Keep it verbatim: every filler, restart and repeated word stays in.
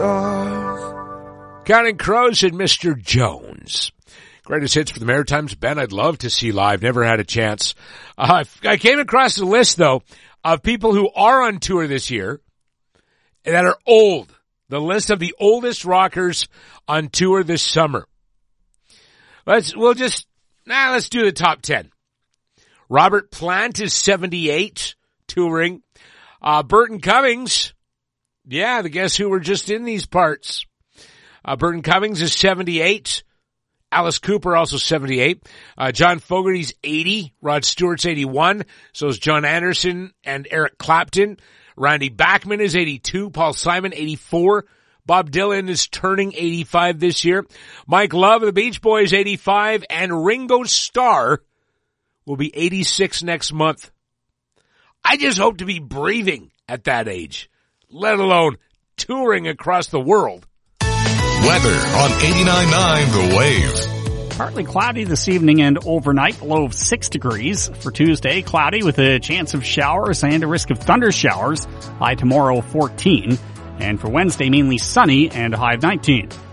Counting Crows and Mister Jones. Greatest hits for the Maritimes. Ben, I'd love to see live. Never had a chance. Uh, I came across a list, though, of people who are on tour this year that are old. The list of the oldest rockers on tour this summer. Let's, we'll just, nah, let's do the top ten. Robert Plant is seventy-eight, touring. Uh, Burton Cummings, yeah, the guess who were just in these parts. Uh, Burton Cummings is seventy-eight. Alice Cooper also seventy-eight. Uh, John Fogerty's eighty. Rod Stewart's eighty-one. So is John Anderson and Eric Clapton. Randy Bachman is eighty-two. Paul Simon, eighty-four. Bob Dylan is turning eighty-five this year. Mike Love of the Beach Boys, eighty-five. And Ringo Starr will be eighty-six next month. I just hope to be breathing at that age, let alone touring across the world. Weather on eighty-nine point nine The Wave. Partly cloudy this evening and overnight, low of six degrees. For Tuesday, cloudy with a chance of showers and a risk of thunder showers. High tomorrow, fourteen. And for Wednesday, mainly sunny and a high of nineteen.